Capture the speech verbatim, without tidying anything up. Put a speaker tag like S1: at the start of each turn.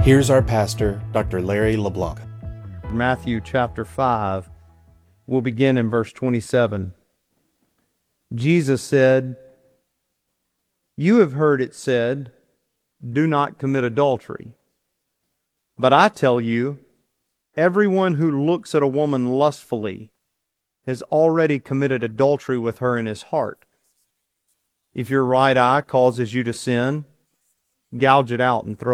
S1: Here's our pastor, Doctor Larry LeBlanc.
S2: Matthew chapter five, we'll begin in verse twenty-seven. Jesus said, "You have heard it said, 'Do not commit adultery.' But I tell you, everyone who looks at a woman lustfully has already committed adultery with her in his heart. If your right eye causes you to sin, gouge it out and throw